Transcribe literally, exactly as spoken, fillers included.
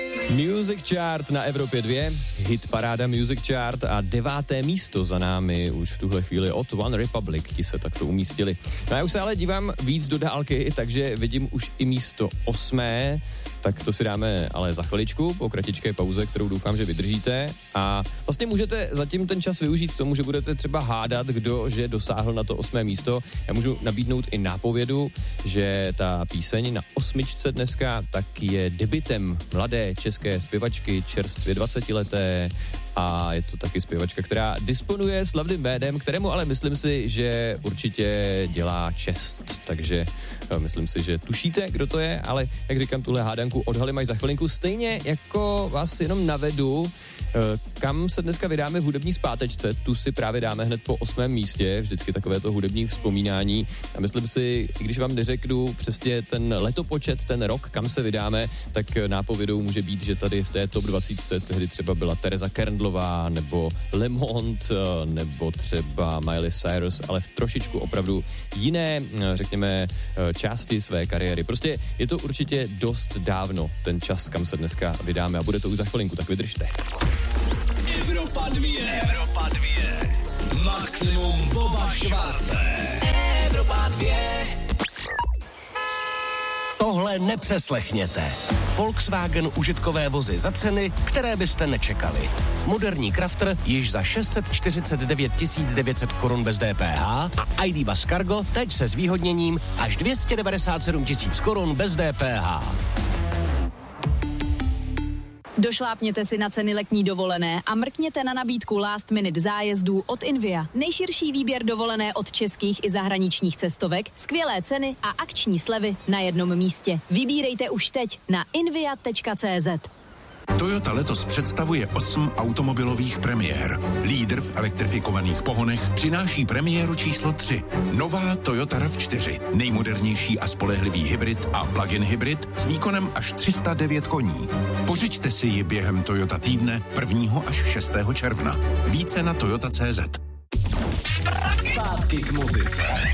Music Chart na Evropě dva, hit paráda Music Chart a deváté místo za námi už v tuhle chvíli od One Republic, ti se takto umístili. No já už se ale dívám víc do dálky, takže vidím už i místo osmé, tak to si dáme ale za chviličku, po kratičké pauze, kterou doufám, že vydržíte a vlastně můžete zatím ten čas využít k tomu, že budete třeba hádat, kdo že dosáhl na to osmé místo. Já můžu nabídnout i nápovědu, že ta píseň na osmičce dneska tak je debutem mladé české zpěvačky, čerstvě dvacetileté, a je to taky zpěvačka, která disponuje slavným jménem, kterému ale myslím si, že určitě dělá čest. Takže myslím si, že tušíte, kdo to je, ale jak říkám, tuhle hádanku odhalím až za chvilinku. Stejně jako vás jenom navedu, kam se dneska vydáme v hudební zpátečce, tu si právě dáme hned po osmém místě, vždycky takové to hudební vzpomínání. A myslím si, i když vám neřeknu přesně ten letopočet, ten rok, kam se vydáme, tak nápovědou může být, že tady v té top dvacet tehdy třeba byla Tereza Kerndlová, nebo Le Monde, nebo třeba Miley Cyrus, ale v trošičku opravdu jiné, řekněme, části své kariéry. Prostě je to určitě dost dávno, ten čas, kam se dneska vydáme a bude to už za chvilinku, tak vydržte. Evropa dva. Evropa dva. Maximum Boba Švarce. Evropa dva. Tohle nepřeslechněte. Volkswagen užitkové vozy za ceny, které byste nečekali. Moderní Crafter již za šest set čtyřicet devět tisíc devět set korun bez D P H a I D Bus Cargo teď se zvýhodněním až dvě stě devadesát sedm tisíc korun bez D P H. Došlápněte si na ceny letní dovolené a mrkněte na nabídku last minute zájezdů od Invia. Nejširší výběr dovolené od českých i zahraničních cestovek, skvělé ceny a akční slevy na jednom místě. Vybírejte už teď na invia tečka cé zet. Toyota letos představuje osm automobilových premiér. Lídr v elektrifikovaných pohonech přináší premiéru číslo tři. Nová Toyota RAV čtyři. Nejmodernější a spolehlivý hybrid a plug-in hybrid s výkonem až tři sta devět koní. Pořiďte si ji během Toyota týdne prvního až šestého června. Více na toyota tečka cé zet. Zpátky k muzice.